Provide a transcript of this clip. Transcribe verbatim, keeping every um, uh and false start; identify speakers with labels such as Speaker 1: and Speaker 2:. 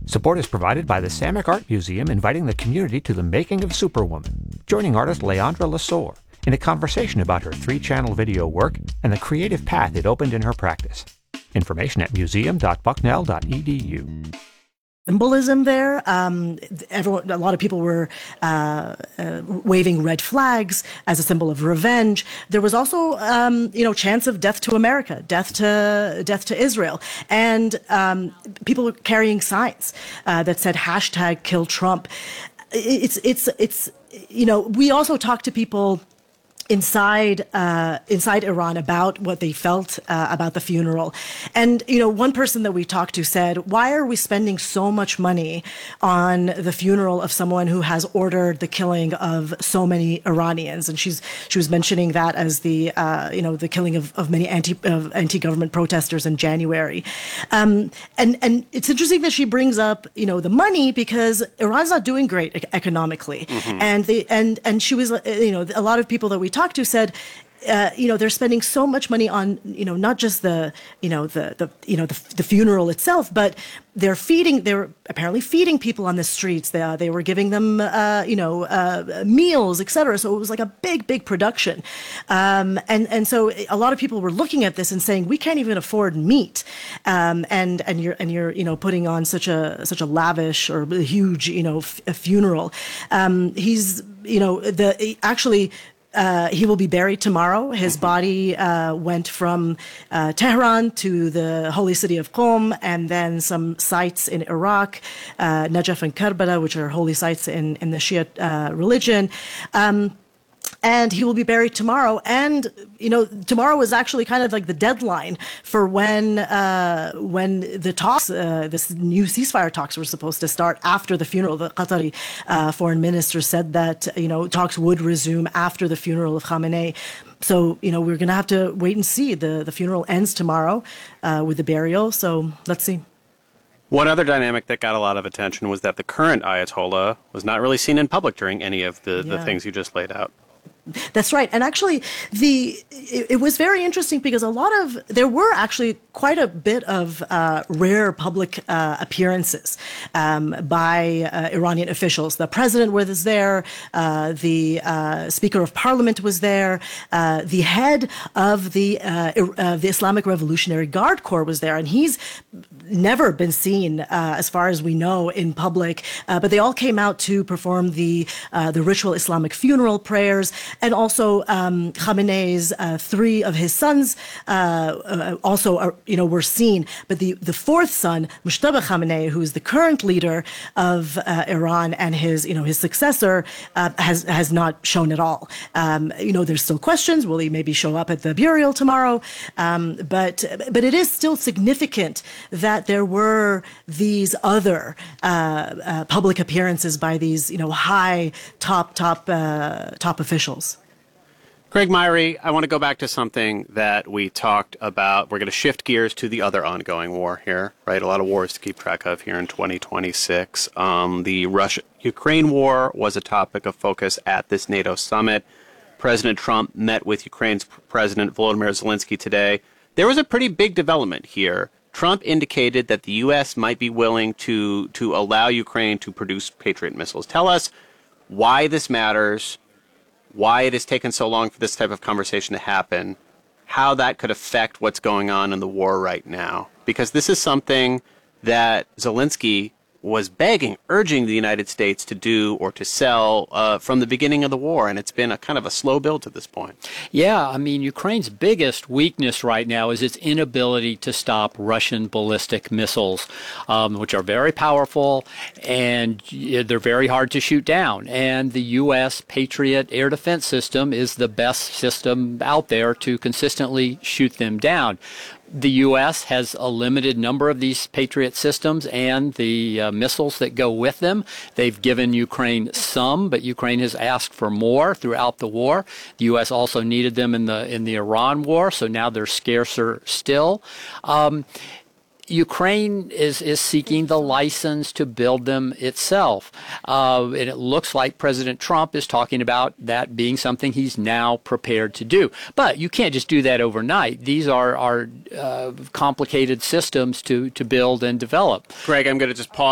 Speaker 1: Support is provided by the Samak Art Museum, inviting the community to the making of Superwoman, joining artist Leandra Lesueur in a conversation about her three-channel video work and the creative path it opened in her practice. Information at museum dot bucknell dot e d u.
Speaker 2: Symbolism there. Um, everyone, a lot of people were uh, uh, waving red flags as a symbol of revenge. There was also, um, you know, chants of death to America, death to death to Israel, and um, people were carrying signs uh, that said hashtag Kill Trump. It's it's it's you know, we also talked to people inside uh, inside Iran about what they felt uh, about the funeral. And, you know, one person that we talked to said, why are we spending so much money on the funeral of someone who has ordered the killing of so many Iranians? And she's she was mentioning that as the, uh, you know, the killing of, of many anti, of anti-government protesters in January. Um, and, and it's interesting that she brings up, you know, the money, because Iran's not doing great e- economically. Mm-hmm. And, the, and, and she was, you know, a lot of people that we talked to said, uh, you know, they're spending so much money on, you know, not just the, you know, the, the you know, the, the funeral itself, but they're feeding, they're apparently feeding people on the streets. They, uh, they were giving them, uh, you know, uh, meals, et cetera. So it was like a big, big production. Um, and, and so a lot of people were looking at this and saying, we can't even afford meat. Um, and, and you're, and you're, you know, putting on such a, such a lavish or huge, you know, f- a funeral. Um, he's, you know, the, actually, Uh, he will be buried tomorrow. His body uh, went from uh, Tehran to the holy city of Qom, and then some sites in Iraq, uh, Najaf and Karbala, which are holy sites in, in the Shia uh, religion. Um, And he will be buried tomorrow. And, you know, tomorrow is actually kind of like the deadline for when uh, when the talks, uh, this new ceasefire talks were supposed to start after the funeral. The Qatari uh, foreign minister said that, you know, talks would resume after the funeral of Khamenei. So, you know, we're going to have to wait and see. The, the funeral ends tomorrow uh, with the burial. So let's see.
Speaker 3: One other dynamic that got a lot of attention was that the current Ayatollah was not really seen in public during any of the, yeah. the things you just laid out.
Speaker 2: That's right. And actually, the it, it was very interesting because a lot of, there were actually quite a bit of uh, rare public uh, appearances um, by uh, Iranian officials. The president was there, uh, the uh, Speaker of Parliament was there, uh, the head of the, uh, uh, the Islamic Revolutionary Guard Corps was there, and he's never been seen, uh, as far as we know, in public. Uh, but they all came out to perform the, uh, the ritual Islamic funeral prayers. And also um, Khamenei's uh, three of his sons uh, uh, also are, you know, were seen. But the, the fourth son, Mujtaba Khamenei, who is the current leader of uh, Iran and his, you know, his successor, uh, has has not shown at all. Um, you know, there's still questions. Will he maybe show up at the burial tomorrow? Um, but but it is still significant that there were these other uh, uh, public appearances by these, you know, high top top uh, top officials.
Speaker 3: Greg Myre, I want to go back to something that we talked about. We're going to shift gears to the other ongoing war here, right? A lot of wars to keep track of here in twenty twenty-six. Um, the Russia-Ukraine war was a topic of focus at this NATO summit. President Trump met with Ukraine's President Volodymyr Zelensky today. There was a pretty big development here. Trump indicated that the U S might be willing to, to allow Ukraine to produce Patriot missiles. Tell us why this matters, why it has taken so long for this type of conversation to happen, how that could affect what's going on in the war right now. Because this is something that Zelensky was begging, urging the United States to do or to sell uh, from the beginning of the war, and it's been a kind of a slow build to this point.
Speaker 4: Yeah, I mean, Ukraine's biggest weakness right now is its inability to stop Russian ballistic missiles, um, which are very powerful, and they're very hard to shoot down. And the U S Patriot air defense system is the best system out there to consistently shoot them down. The U S has a limited number of these Patriot systems and the uh, missiles that go with them. They've given Ukraine some, but Ukraine has asked for more throughout the war. The U S also needed them in the in the Iran war, so now they're scarcer still. Um, Ukraine is, is seeking the license to build them itself. Uh, and it looks like President Trump is talking about that being something he's now prepared to do. But you can't just do that overnight. These are, are uh, complicated systems to, to build and develop.
Speaker 3: Greg, I'm going to just pause.